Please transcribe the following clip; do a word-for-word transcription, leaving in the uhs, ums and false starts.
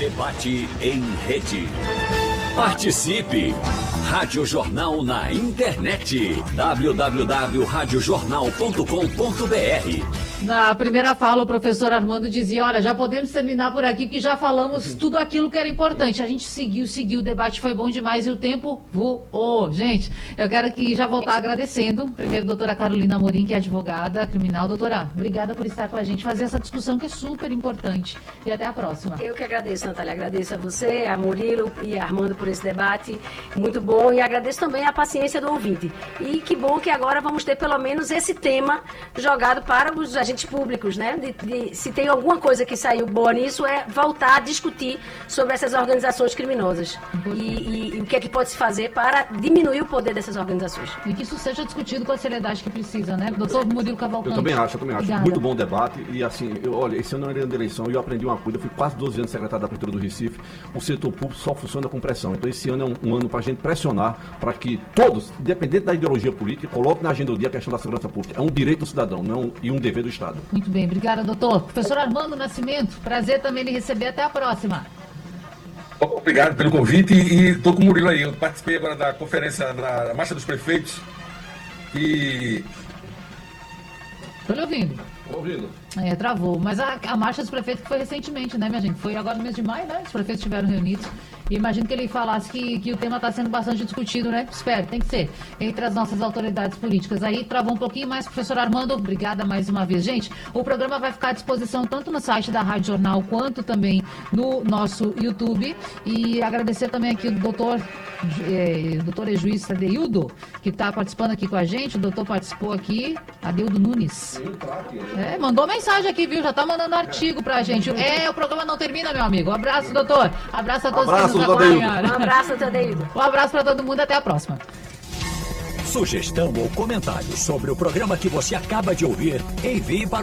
Debate em rede. Participe! Rádio Jornal na internet. w w w ponto rádio jornal ponto com ponto b r. Na primeira fala, o professor Armando dizia, olha, já podemos terminar por aqui, porque já falamos tudo aquilo que era importante. A gente seguiu, seguiu, o debate foi bom demais e o tempo voou. Gente, eu quero aqui já voltar agradecendo, primeiro, a doutora Carolina Amorim, que é advogada criminal. Doutora, obrigada por estar com a gente, fazer essa discussão que é super importante. E até a próxima. Eu que agradeço, Natália. Agradeço a você, a Murilo e a Armando por esse debate muito bom, e agradeço também a paciência do ouvinte. E que bom que agora vamos ter pelo menos esse tema jogado para os agentes públicos, né? De, de, se tem alguma coisa que saiu boa nisso, é voltar a discutir sobre essas organizações criminosas e, e, e o que é que pode se fazer para diminuir o poder dessas organizações. E que isso seja discutido com a seriedade que precisa, né? Doutor Murilo Cavalcante. Eu também acho, eu também acho. Obrigada. Muito bom debate. E assim, eu, olha, esse ano era ano de eleição e eu aprendi uma coisa. Eu fui quase doze anos secretário da Prefeitura do Recife. O setor público só funciona com pressão. Então esse ano é um, um ano para a gente pressionar para que todos, independente da ideologia política, coloquem na agenda do dia a questão da segurança pública. É um direito do cidadão, não é um, e um dever do Estado. Muito bem, obrigada, doutor. Professor Armando Nascimento, prazer também lhe receber. Até a próxima. Obrigado pelo convite e estou com o Murilo aí. Eu participei agora da conferência na Marcha dos Prefeitos e... Estou lhe ouvindo. Estou ouvindo. É, travou. Mas a, a marcha dos prefeitos foi recentemente, né, minha gente? Foi agora no mês de maio, né? Os prefeitos estiveram reunidos. E imagino que ele falasse que, que o tema está sendo bastante discutido, né? Espero, tem que ser. Entre as nossas autoridades políticas. Aí travou um pouquinho mais, professor Armando. Obrigada mais uma vez. Gente, o programa vai ficar à disposição tanto no site da Rádio Jornal quanto também no nosso YouTube. E agradecer também aqui o doutor, é, doutor Ejuiz Adeildo, que está participando aqui com a gente. O doutor participou aqui, Adeildo Nunes. É, mandou mensagem aqui, viu? Já tá mandando artigo pra gente. É, o programa não termina, meu amigo. Um abraço, doutor. Abraço a todos Abraço, que nos doutor acompanharam. Um abraço, doutor Adeildo. Um abraço pra todo mundo. Até a próxima. Sugestão ou comentário sobre o programa que você acaba de ouvir, envie para